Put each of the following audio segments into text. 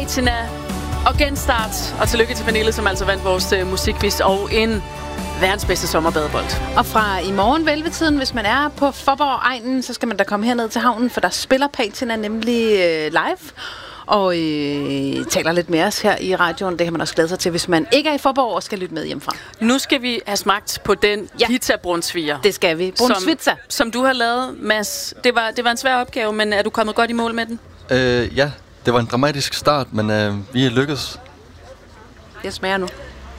Patina og Genstart. Og tillykke til Pernille, som altså vandt vores musikquiz og en verdens bedste sommerbadebold. Og fra i morgen velvetiden, hvis man er på Fåborg-egnen, så skal man da komme herned til havnen, for der spiller Patina nemlig live. Og taler lidt med os her i radioen. Det kan man også glæde sig til, hvis man ikke er i Fåborg og skal lytte med hjemmefra. Nu skal vi have smagt på den pizza brunsviger. Det skal vi. Brunsvitsa. Som du har lavet, Mads. Det var en svær opgave, men er du kommet godt i mål med den? Ja, det var en dramatisk start, men vi er lykkedes. Det smager nu.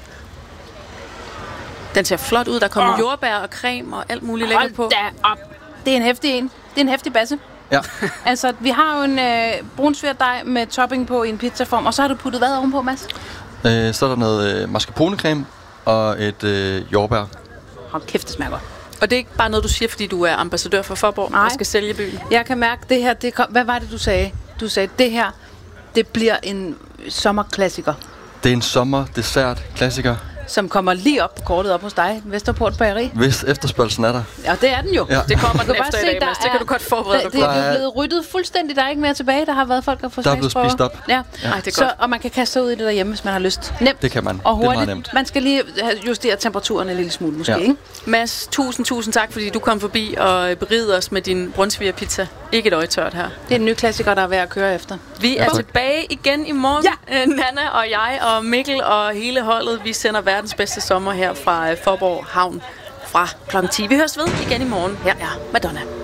Den ser flot ud. Der kommer jordbær og creme og alt muligt lækkert på. Hold da op. Det er en heftig en. Det er en heftig basse. Ja. Altså, vi har jo en brunsvigerdej med topping på i en pizzaform, og så har du puttet hvad ovenpå, Mads? Så er der noget mascarpone-creme og et jordbær. Hold kæft, det smager godt. Og det er ikke bare noget, du siger, fordi du er ambassadør for Fåborg og skal sælge byen? Jeg kan mærke, det her, hvad var det, du sagde? Du sagde, det her, det bliver en sommerklassiker. Det er en sommerdessert-klassiker. Som kommer lige op på kortet op hos dig, Vesterport Bageri. Hvis efterspørgelsen er der. Ja, det er den jo. Ja. Det kommer den efter i dag, Mads. Det kan du godt forberede dig på. Det er blevet ryddet fuldstændig. Der er ikke mere tilbage. Der har været folk, der har fået smagsprøver. Der er blevet spist op. Ja. Ej, det er godt. Og man kan kaste sig ud i det derhjemme, hvis man har lyst. Nemt. Det kan man. Og hurtigt. Det er meget nemt. Man skal lige justere temperaturen en lille smule, måske, ikke? Mads, tusind tak, fordi du kom forbi og berigede os med din brunsvigerpizza. Ikke et øjetørt her. Det er en ny klassiker, der er værd at køre efter. Vi er tilbage igen i morgen. Ja. Nana og jeg og Mikkel og hele holdet. Vi sender verdens bedste sommer her fra Fåborg Havn fra kl. 10. Vi høres ved igen i morgen. Her er Madonna.